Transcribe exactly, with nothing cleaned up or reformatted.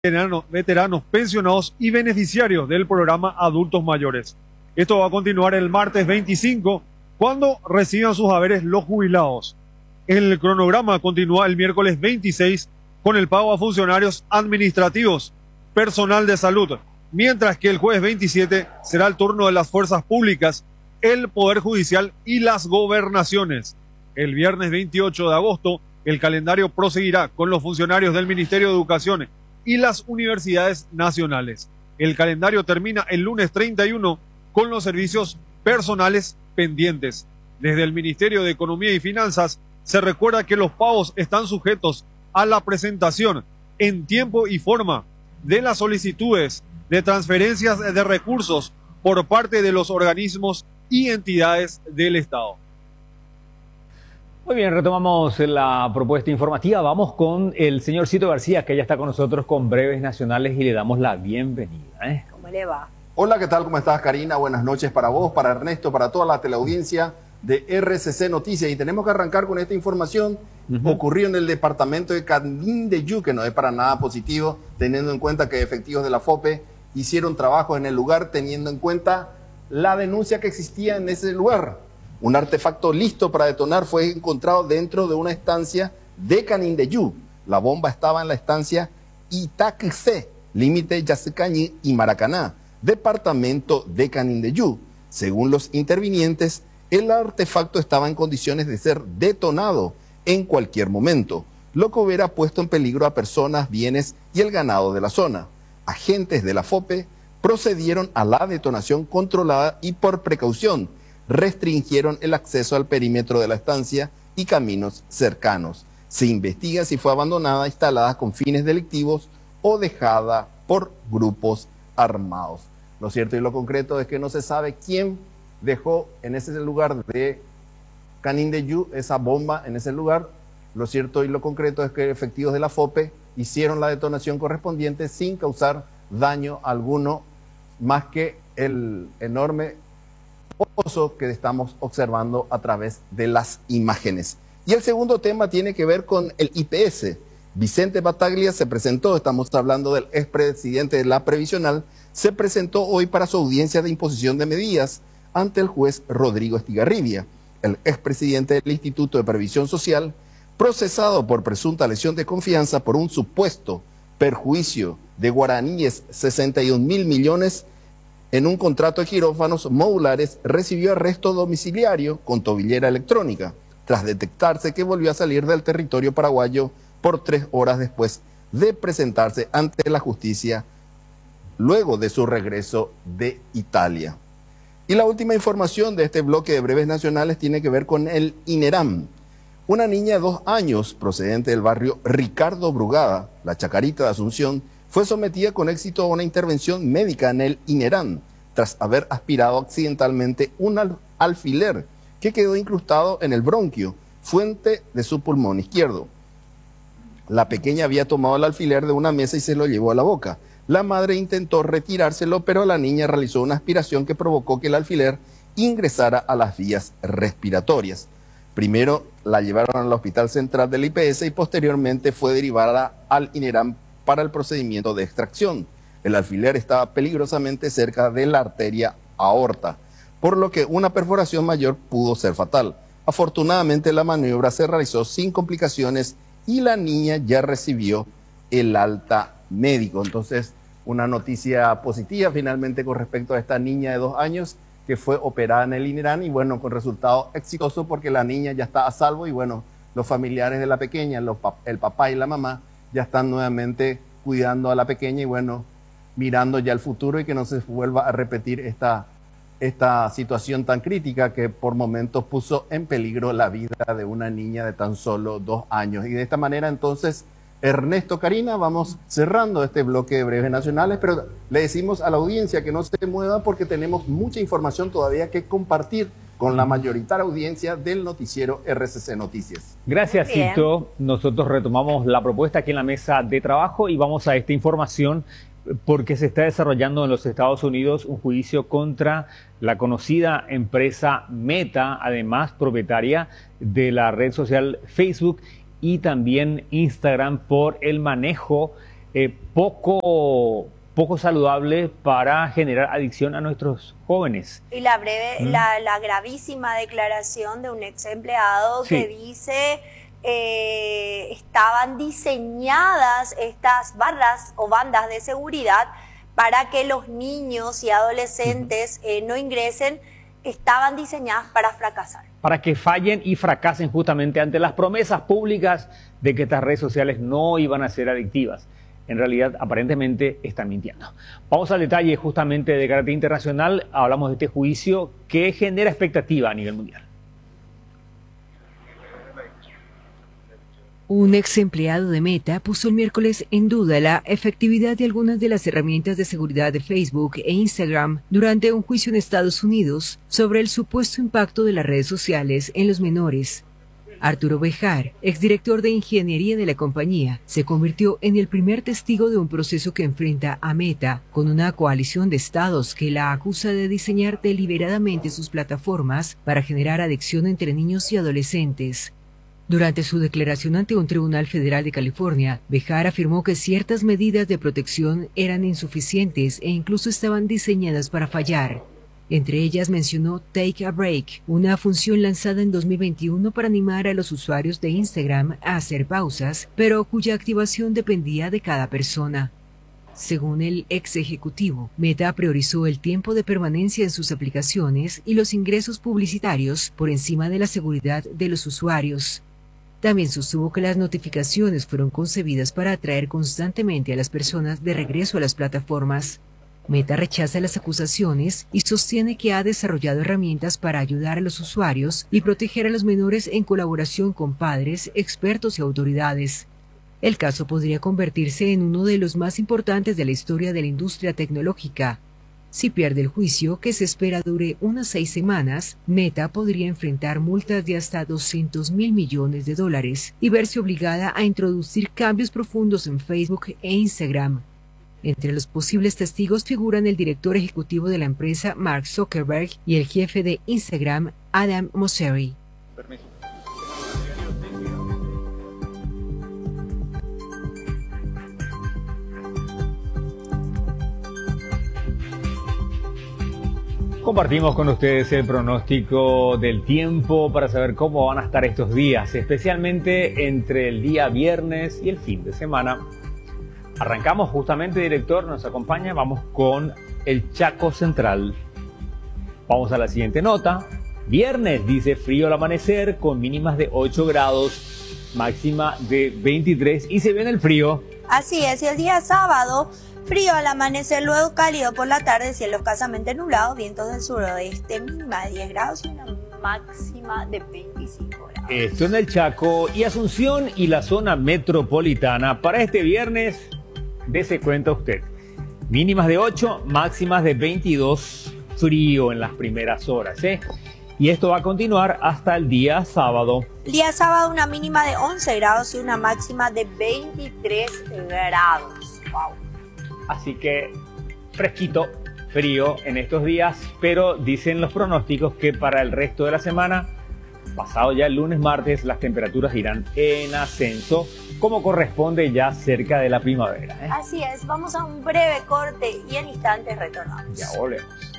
veteranos, veteranos, pensionados y beneficiarios del programa Adultos Mayores. Esto va a continuar el martes veinticinco, cuando reciban sus haberes los jubilados. El cronograma continúa el miércoles veintiséis con el pago a funcionarios administrativos, personal de salud, mientras que el jueves veintisiete será el turno de las fuerzas públicas, el Poder Judicial y las gobernaciones. El viernes veintiocho de agosto, el calendario proseguirá con los funcionarios del Ministerio de Educación y las universidades nacionales. El calendario termina el lunes treinta y uno con los servicios personales pendientes. Desde el Ministerio de Economía y Finanzas se recuerda que los pagos están sujetos a la presentación en tiempo y forma de las solicitudes de transferencias de recursos por parte de los organismos y entidades del Estado. Muy bien, retomamos la propuesta informativa. Vamos con el señor Cito García, que ya está con nosotros con Breves Nacionales, y le damos la bienvenida. ¿eh? ¿Cómo le va? Hola, ¿qué tal? ¿Cómo estás, Karina? Buenas noches para vos, para Ernesto, para toda la teleaudiencia de R C C Noticias. Y tenemos que arrancar con esta información. Uh-huh. Ocurrió en el departamento de Canindeyú, que no es para nada positivo, teniendo en cuenta que efectivos de la FOPE hicieron trabajo en el lugar, teniendo en cuenta la denuncia que existía en ese lugar. Un artefacto listo para detonar fue encontrado dentro de una estancia de Canindeyú. La bomba estaba en la estancia Itaquise, límite Yacecañí y Maracaná, departamento de Canindeyú. Según los intervinientes, el artefacto estaba en condiciones de ser detonado en cualquier momento, lo que hubiera puesto en peligro a personas, bienes y el ganado de la zona. Agentes de la FOPE procedieron a la detonación controlada y por precaución restringieron el acceso al perímetro de la estancia y caminos cercanos. Se investiga si fue abandonada, instalada con fines delictivos o dejada por grupos armados. Lo cierto y lo concreto es que no se sabe quién dejó en ese lugar de Canindeyú esa bomba en ese lugar. Lo cierto y lo concreto es que efectivos de la FOPE hicieron la detonación correspondiente sin causar daño alguno, más que el enorme pozo que estamos observando a través de las imágenes. Y el segundo tema tiene que ver con el I P S. Vicente Battaglia se presentó, estamos hablando del expresidente de la Previsional, se presentó hoy para su audiencia de imposición de medidas ante el juez Rodrigo Estigarribia. El expresidente del Instituto de Previsión Social, procesado por presunta lesión de confianza por un supuesto perjuicio de guaraníes sesenta y un mil millones en un contrato de quirófanos modulares, recibió arresto domiciliario con tobillera electrónica, tras detectarse que volvió a salir del territorio paraguayo por tres horas después de presentarse ante la justicia luego de su regreso de Italia. Y la última información de este bloque de Breves Nacionales tiene que ver con el INERAM. Una niña de dos años, procedente del barrio Ricardo Brugada, la Chacarita de Asunción, fue sometida con éxito a una intervención médica en el INERAM, tras haber aspirado accidentalmente un al alfiler que quedó incrustado en el bronquio, fuente de su pulmón izquierdo. La pequeña había tomado el alfiler de una mesa y se lo llevó a la boca. La madre intentó retirárselo, pero la niña realizó una aspiración que provocó que el alfiler ingresara a las vías respiratorias. Primero la llevaron al Hospital Central del I P S y posteriormente fue derivada al INERAM para el procedimiento de extracción. El alfiler estaba peligrosamente cerca de la arteria aorta, por lo que una perforación mayor pudo ser fatal. Afortunadamente la maniobra se realizó sin complicaciones y la niña ya recibió el alta médico. Entonces, una noticia positiva finalmente con respecto a esta niña de dos años que fue operada en el INERAM y bueno, con resultado exitoso porque la niña ya está a salvo y bueno, los familiares de la pequeña, los, el papá y la mamá ya están nuevamente cuidando a la pequeña y bueno, mirando ya el futuro y que no se vuelva a repetir esta, esta situación tan crítica que por momentos puso en peligro la vida de una niña de tan solo dos años. Y de esta manera entonces, Ernesto, Karina, vamos cerrando este bloque de Breves Nacionales, pero le decimos a la audiencia que no se mueva porque tenemos mucha información todavía que compartir con la mayoritaria audiencia del noticiero R C C Noticias. Gracias, Cito. Nosotros retomamos la propuesta aquí en la mesa de trabajo y vamos a esta información porque se está desarrollando en los Estados Unidos un juicio contra la conocida empresa Meta, además propietaria de la red social Facebook y también Instagram, por el manejo eh, poco, poco saludable para generar adicción a nuestros jóvenes. Y la breve, ¿Mm? la, la gravísima declaración de un ex empleado Sí. que dice eh, estaban diseñadas estas barras o bandas de seguridad para que los niños y adolescentes eh, no ingresen, estaban diseñadas para fracasar. Para que fallen y fracasen justamente ante las promesas públicas de que estas redes sociales no iban a ser adictivas. En realidad, aparentemente, están mintiendo. Vamos al detalle justamente de carácter internacional. Hablamos de este juicio que genera expectativa a nivel mundial. Un ex empleado de Meta puso el miércoles en duda la efectividad de algunas de las herramientas de seguridad de Facebook e Instagram durante un juicio en Estados Unidos sobre el supuesto impacto de las redes sociales en los menores. Arturo Bejar, exdirector de ingeniería de la compañía, se convirtió en el primer testigo de un proceso que enfrenta a Meta con una coalición de estados que la acusa de diseñar deliberadamente sus plataformas para generar adicción entre niños y adolescentes. Durante su declaración ante un tribunal federal de California, Bejar afirmó que ciertas medidas de protección eran insuficientes e incluso estaban diseñadas para fallar. Entre ellas mencionó Take a Break, una función lanzada en dos mil veintiuno para animar a los usuarios de Instagram a hacer pausas, pero cuya activación dependía de cada persona. Según el ex ejecutivo, Meta priorizó el tiempo de permanencia en sus aplicaciones y los ingresos publicitarios por encima de la seguridad de los usuarios. También sostuvo que las notificaciones fueron concebidas para atraer constantemente a las personas de regreso a las plataformas. Meta rechaza las acusaciones y sostiene que ha desarrollado herramientas para ayudar a los usuarios y proteger a los menores en colaboración con padres, expertos y autoridades. El caso podría convertirse en uno de los más importantes de la historia de la industria tecnológica. Si pierde el juicio, que se espera dure unas seis semanas, Meta podría enfrentar multas de hasta doscientos mil millones de dólares y verse obligada a introducir cambios profundos en Facebook e Instagram. Entre los posibles testigos figuran el director ejecutivo de la empresa, Mark Zuckerberg, y el jefe de Instagram, Adam Mosseri. Permiso. Compartimos con ustedes el pronóstico del tiempo para saber cómo van a estar estos días, especialmente entre el día viernes y el fin de semana. Arrancamos justamente, director, nos acompaña, vamos con el Chaco Central. Vamos a la siguiente nota. Viernes, dice, frío al amanecer con mínimas de ocho grados, máxima de veintitrés y se viene el frío. Así es, y el día sábado, frío al amanecer, luego cálido por la tarde, cielo escasamente nublado, vientos del suroeste, mínima de diez grados y una máxima de veinticinco grados. Esto en el Chaco y Asunción y la zona metropolitana. Para este viernes, dese cuenta usted. Mínimas de ocho, máximas de veintidós, frío en las primeras horas, ¿eh? Y esto va a continuar hasta el día sábado. El día sábado una mínima de once grados y una máxima de veintitrés grados. Wow. Así que fresquito, frío en estos días, pero dicen los pronósticos que para el resto de la semana, pasado ya el lunes, martes, las temperaturas irán en ascenso, como corresponde ya cerca de la primavera, ¿eh? Así es, vamos a un breve corte y en instantes retornamos. Ya volvemos.